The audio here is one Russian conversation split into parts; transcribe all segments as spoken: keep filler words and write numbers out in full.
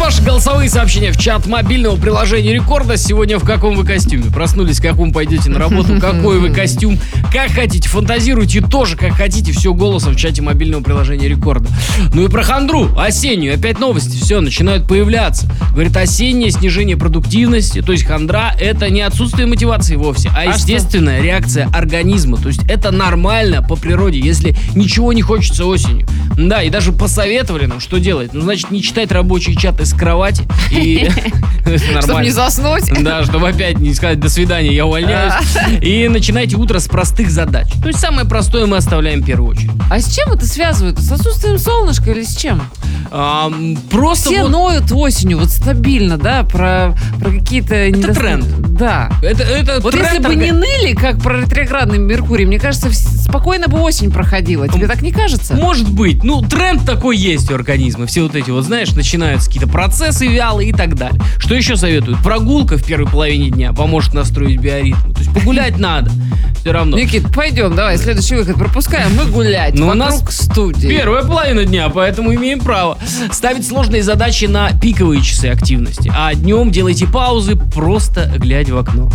ваши голосовые сообщения в чат мобильного приложения Рекорда. Сегодня в каком вы костюме? Проснулись, в каком пойдете на работу, какой вы костюм, как хотите, фантазируйте тоже, как хотите, все голосом в чате мобильного приложения Рекорда. Ну и про хандру осеннюю, опять новости, все, начинают появляться. Говорит, осеннее снижение продуктивности, то есть хандра — это не отсутствие мотивации вовсе, а, а естественная что? реакция организма. То есть это нормально по природе, если ничего не хочется осенью. Да, и даже посоветовали нам, что делать. Ну, значит, не читать рабочие чаты с кровати. И чтобы не заснуть. Да, чтобы опять не сказать «до свидания, я увольняюсь». И начинайте утро с простых задач. То есть самое простое мы оставляем в первую очередь. А с чем это связывают? С отсутствием солнышка или с чем? А, просто Все вот... ноют осенью, вот стабильно, да, про, про какие-то... Это недост... тренд. Да. Это, это вот тренд если бы орга... не ныли, как про ретроградный Меркурий, мне кажется, спокойно бы осень проходила. Тебе так не кажется? Может быть. Ну, тренд такой есть у организма. Все вот эти вот, знаешь, начинаются какие-то процессы вялые и так далее. Что еще советуют? Прогулка в первой половине дня поможет настроить биоритм. То есть погулять надо. Все равно. Никит, пойдем, давай, следующий выход пропускаем. Мы гулять Но вокруг у нас студии. Первая половина дня, поэтому имеем право ставить сложные задачи на пиковые часы активности. А днем делайте паузы, просто глядя в окно.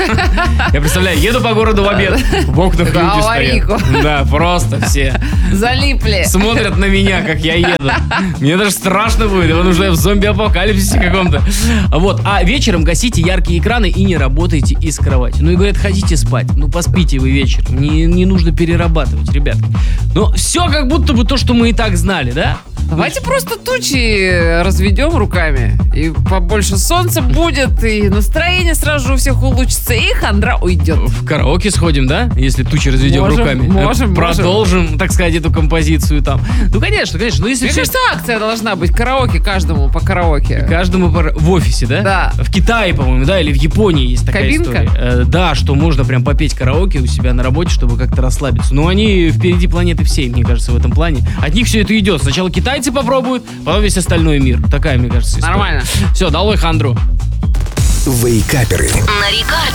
Я представляю, еду по городу в обед, в окнах люди стоят. Да, просто все. Залипли. Смотрят на меня, как я еду. Мне даже страшно будет, он уже в зомби-апокалипсисе каком-то. Вот, а вечером гасите яркие экраны и не работайте из кровати. Ну и говорят, хотите спать, ну поспите вы вечером, не, не нужно перерабатывать, ребятки. Но все как будто бы то, что мы и так знали, да? Давайте просто тучи разведем руками, и побольше солнца будет, и настроение сразу же у всех улучшится, и хандра уйдет. В караоке сходим, да? Если тучи разведем можем, руками. Можем, Продолжим, можем. так сказать, эту композицию там. Ну, конечно, конечно. Но если Мне все... кажется, акция должна быть. Караоке каждому по караоке. Каждому по... в офисе, да? Да. В Китае, по-моему, да? Или в Японии есть такая Кабинка? история. Э, да, что можно прям попеть караоке у себя на работе, чтобы как-то расслабиться. Но они впереди планеты всей, мне кажется, в этом плане. От них все это идет. Сначала китайцы попробуют, потом весь остальной мир. Такая, мне кажется, история. Нормально. Все, долой хандру. Вейкаперы. На Рекорде.